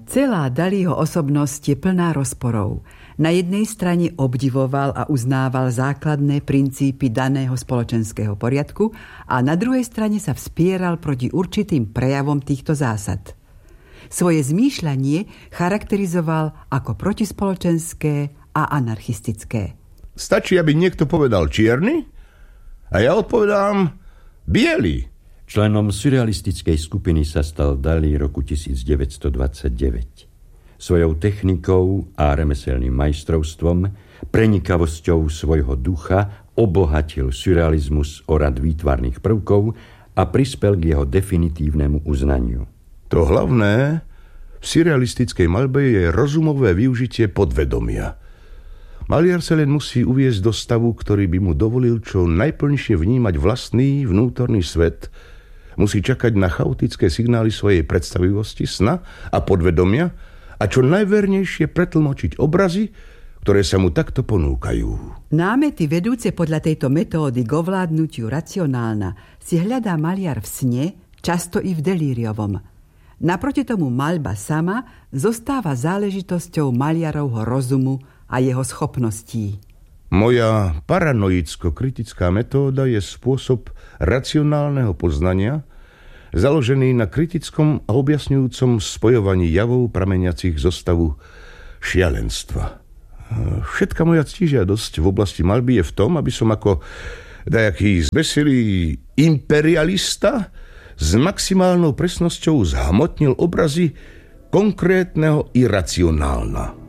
Celá Dalího osobnosť je plná rozporov. Na jednej strane obdivoval a uznával základné princípy daného spoločenského poriadku a na druhej strane sa vspieral proti určitým prejavom týchto zásad. Svoje zmýšľanie charakterizoval ako protispoločenské a anarchistické. Stačí, aby niekto povedal čierny a ja odpovedám biely. Členom surrealistickej skupiny sa stal Dalí roku 1929. Svojou technikou a remeselným majstrovstvom, prenikavosťou svojho ducha obohatil surrealizmus o rad výtvarných prvkov a prispel k jeho definitívnemu uznaniu. To hlavné v surrealistickej maľbe je rozumové využitie podvedomia. Maliar sa len musí uviesť do stavu, ktorý by mu dovolil čo najplnšie vnímať vlastný vnútorný svet. Musí čakať na chaotické signály svojej predstavivosti, sna a podvedomia a čo najvernejšie pretlmočiť obrazy, ktoré sa mu takto ponúkajú. Námety vedúce podľa tejto metódy k ovládnutiu racionálna si hľadá maliar v sne, často i v delíriovom. Naproti tomu maľba sama zostáva záležitosťou maliarovho rozumu a jeho schopností. Moja paranoicko-kritická metóda je spôsob racionálneho poznania, založený na kritickom a objasňujúcom spojovaní javov prameniacich zo stavu šialenstva. Všetka moja ctižiadosť v oblasti maľby je v tom, aby som ako dajaký zbesilý imperialista s maximálnou presnosťou zhmotnil obrazy konkrétneho iracionálna.